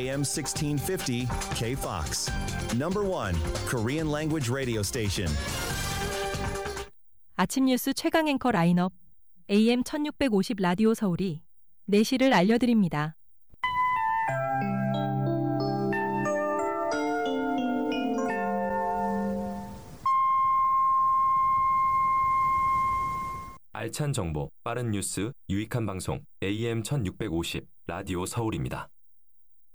AM 1650 KFOX. Number one Korean language radio station. 아침 뉴스 최강 앵커 라인업 AM 1650 라디오 서울이 내시를 알려드립니다. 알찬 정보, 빠른 뉴스, 유익한 방송 AM 1650 라디오 서울입니다.